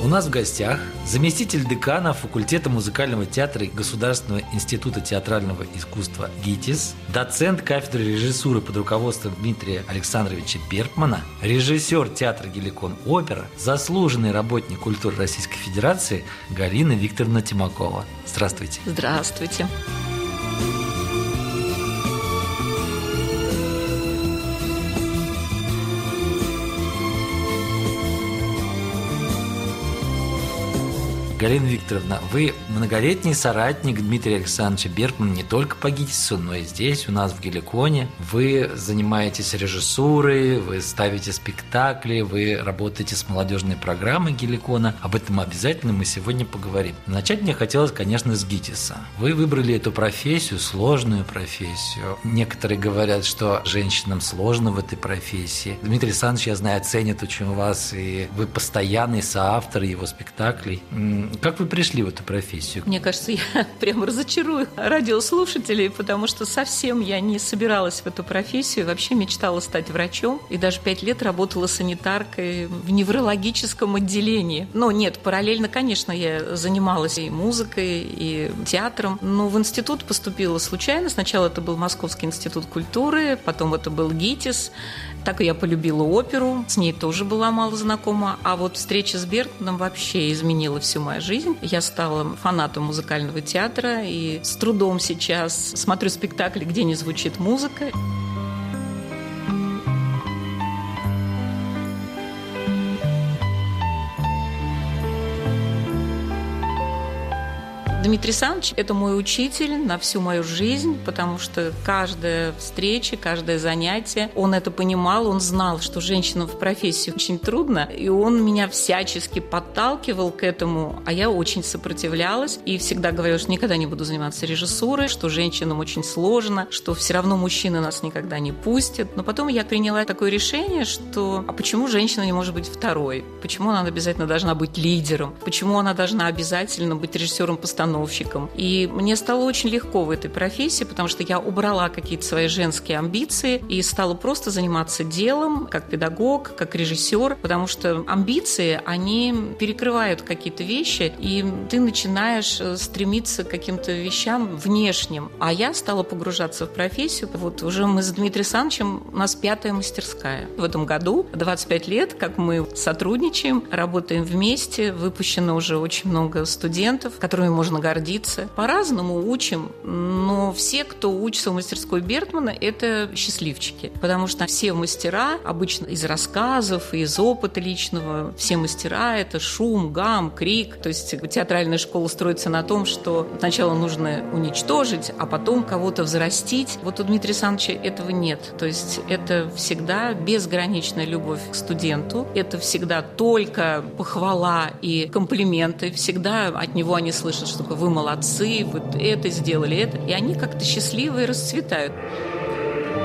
У нас в гостях заместитель декана факультета музыкального театра Государственного института театрального искусства ГИТИС, доцент кафедры режиссуры под руководством Дмитрия Александровича Бертмана, режиссер театра «Геликон Опера», заслуженный работник культуры Российской Федерации Галина Викторовна Тимакова. Здравствуйте. Здравствуйте. Галина Викторовна, вы многолетний соратник Дмитрия Александровича Бертмана не только по ГИТИСу, но и здесь, у нас в Геликоне. Вы занимаетесь режиссурой, вы ставите спектакли, вы работаете с молодежной программой Геликона. Об этом обязательно мы сегодня поговорим. Начать мне хотелось, конечно, с ГИТИСа. Вы выбрали эту профессию, сложную профессию. Некоторые говорят, что женщинам сложно в этой профессии. Дмитрий Александрович, я знаю, ценит очень вас, и вы постоянный соавтор его спектаклей. Как вы пришли в эту профессию? Мне кажется, я прямо разочарую радиослушателей, потому что совсем я не собиралась в эту профессию. Вообще мечтала стать врачом. И даже 5 лет работала санитаркой в неврологическом отделении. Но нет, параллельно, конечно, я занималась и музыкой, и театром. Но в институт поступила случайно. Сначала это был Московский институт культуры, потом это был ГИТИС. Так и я полюбила оперу, с ней тоже была мало знакома. А вот встреча с Бертманом вообще изменила всю мою жизнь. Я стала фанатом музыкального театра и с трудом сейчас смотрю спектакли, где не звучит музыка. Дмитрий Александрович – это мой учитель на всю мою жизнь, потому что каждая встреча, каждое занятие, он это понимал, он знал, что женщинам в профессии очень трудно, и он меня всячески подталкивал к этому, а я очень сопротивлялась и всегда говорила, что никогда не буду заниматься режиссурой, что женщинам очень сложно, что все равно мужчины нас никогда не пустят. Но потом я приняла такое решение, что а почему женщина не может быть второй? Почему она обязательно должна быть лидером? Почему она должна обязательно быть режиссером-постановщиком? И мне стало очень легко в этой профессии, потому что я убрала какие-то свои женские амбиции и стала просто заниматься делом, как педагог, как режиссер, потому что амбиции, они перекрывают какие-то вещи, и ты начинаешь стремиться к каким-то вещам внешним. А я стала погружаться в профессию. Вот уже мы с Дмитрием Александровичем, у нас 5-я мастерская. В этом году 25 лет, как мы сотрудничаем, работаем вместе, выпущено уже очень много студентов, которыми можно гордиться. По-разному учим, но все, кто учится в мастерской Бертмана, это счастливчики, потому что все мастера, обычно из рассказов и из опыта личного, все мастера — это шум, гам, крик. То есть театральная школа строится на том, что сначала нужно уничтожить, а потом кого-то взрастить. Вот у Дмитрия Александровича этого нет. То есть это всегда безграничная любовь к студенту, это всегда только похвала и комплименты, всегда от него они слышат, что вы молодцы, вы это сделали, это. И они как-то счастливы и расцветают.